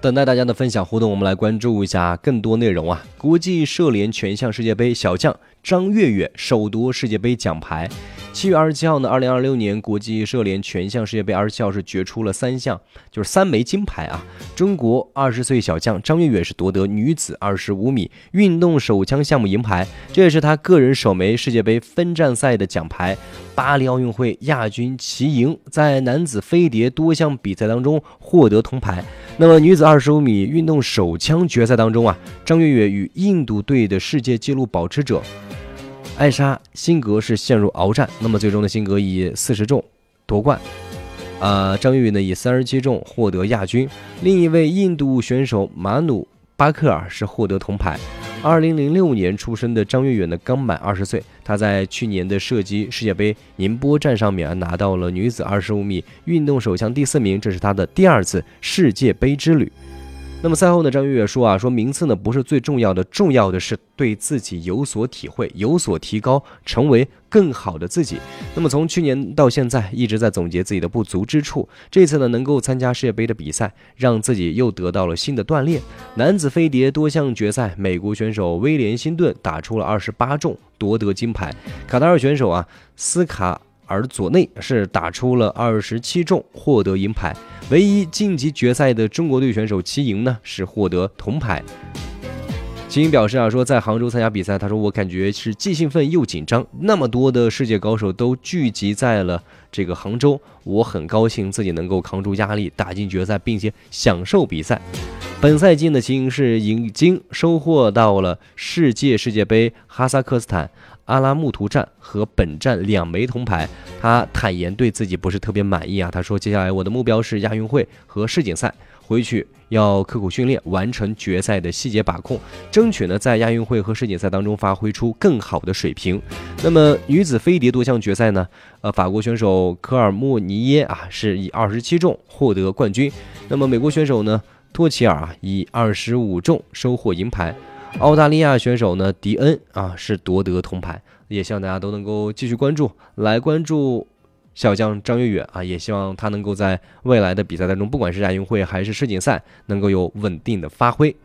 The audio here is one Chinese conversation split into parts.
等待大家的分享互动，我们来关注一下更多内容啊！国际射联全项世界杯小将张悦悦首夺世界杯奖牌。7月27号呢，2026年国际射联全项世界杯27号是决出了3枚金牌啊！中国20岁小将张悦悦是夺得女子25米运动手枪项目银牌，这也是她个人首枚世界杯分站赛的奖牌。巴黎奥运会亚军齐莹在男子飞碟多项比赛当中获得铜牌。那么女子25米运动手枪决赛当中啊，张悦悦与印度队的世界纪录保持者艾莎辛格是陷入鏖战，那么最终的辛格以40重夺冠。张悦悦呢以37重获得亚军。另一位印度选手马努巴克尔是获得铜牌。2006年出生的张悦悦呢刚满20岁，她在去年的射击世界杯宁波站上面拿到了女子25米运动手枪第4名，这是她的第2次世界杯之旅。那么赛后呢，张悦悦说名次呢不是最重要的，重要的是对自己有所体会，有所提高，成为更好的自己。那么从去年到现在一直在总结自己的不足之处，这次呢能够参加世界杯的比赛，让自己又得到了新的锻炼。男子飞碟多项决赛，美国选手威廉辛顿打出了28重夺得金牌，卡塔尔选手斯卡尔佐内是打出了27重获得银牌。唯一晋级决赛的中国队选手齐莹呢是获得铜牌。齐莹表示说在杭州参加比赛，他说我感觉是既兴奋又紧张，那么多的世界高手都聚集在了这个杭州，我很高兴自己能够扛住压力打进决赛，并且享受比赛。本赛季呢，齐莹是已经收获到了世界杯哈萨克斯坦阿拉木图站和本站2枚铜牌。他坦言对自己不是特别满意他说接下来我的目标是亚运会和世锦赛，回去要刻苦训练，完成决赛的细节把控，争取呢在亚运会和世锦赛当中发挥出更好的水平。那么女子飞碟多项决赛呢，法国选手科尔莫尼耶是以27重获得冠军。那么美国选手呢托齐尔以25重收获银牌。澳大利亚选手呢迪恩是夺得铜牌。也希望大家都能够继续关注小将张悦悦也希望他能够在未来的比赛当中，不管是亚运会还是世锦赛，能够有稳定的发挥。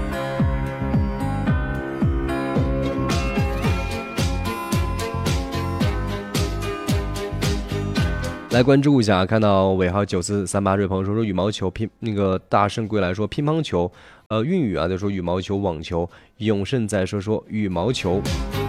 来关注一下，看到尾号9438这位朋友说羽毛球大圣归来说乒乓球，韵语就说羽毛球、网球，永胜在说羽毛球。